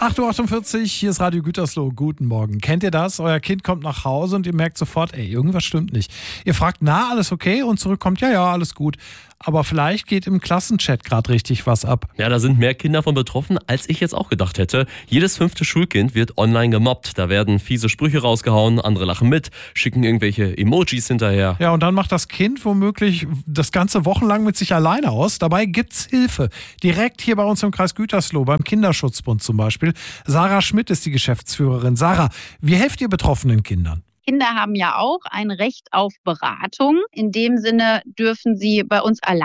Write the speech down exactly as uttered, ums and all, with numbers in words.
acht Uhr achtundvierzig, hier ist Radio Gütersloh. Guten Morgen. Kennt ihr das? Euer Kind kommt nach Hause und ihr merkt sofort, ey, irgendwas stimmt nicht. Ihr fragt, na, alles okay? Und zurückkommt, ja, ja, alles gut. Aber vielleicht geht im Klassenchat gerade richtig was ab. Ja, da sind mehr Kinder von betroffen, als ich jetzt auch gedacht hätte. Jedes fünfte Schulkind wird online gemobbt. Da werden fiese Sprüche rausgehauen, andere lachen mit, schicken irgendwelche Emojis hinterher. Ja, und dann macht das Kind womöglich das ganze wochenlang mit sich alleine aus. Dabei gibt's Hilfe. Direkt hier bei uns im Kreis Gütersloh, beim Kinderschutzbund zum Beispiel. Sarah Schmidt ist die Geschäftsführerin. Sarah, wie helft ihr betroffenen Kindern? Kinder haben ja auch ein Recht auf Beratung. In dem Sinne dürfen sie bei uns allein